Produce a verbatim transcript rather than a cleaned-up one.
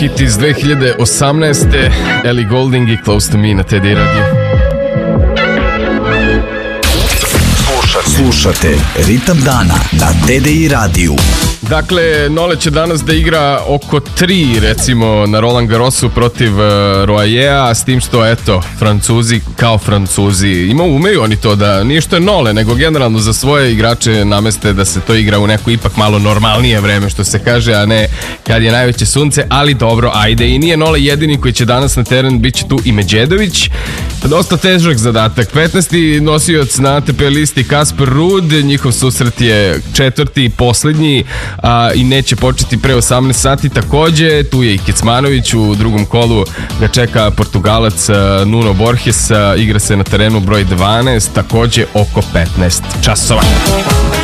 hit iz dve hiljade osamnaeste. Ellie Goulding i Close to Me na T D I Radio. Slušate Ritam dana na T D I radiju. Dakle, Nole će danas da igra oko tri, recimo, na Roland Garrosu protiv uh, Roajea, s tim što, eto, Francuzi kao Francuzi, ima, umeju oni to da, nije što je Nole, nego generalno za svoje igrače nameste da se to igra u neko ipak malo normalnije vreme, što se kaže, a ne kad je najveće sunce, ali dobro, ajde. I nije Nole jedini koji će danas na teren, bit će tu i Međedović. Dosta težak zadatak. petnaesti nosioc na A T P listi Kasper Ruud, njihov susret je četvrti i poslednji, a, i neće početi pre osamnaest sati. Takođe, tu je i Kecmanović, u drugom kolu ga čeka Portugalac Nuno Borges, igra se na terenu broj dvanaest, takođe oko petnaest časova.